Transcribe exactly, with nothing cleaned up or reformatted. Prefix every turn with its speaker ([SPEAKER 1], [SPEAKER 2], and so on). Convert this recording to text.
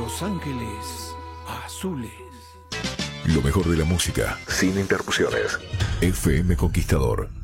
[SPEAKER 1] Los Ángeles Azules.
[SPEAKER 2] Lo mejor de la música, sin interrupciones. F M Conquistador.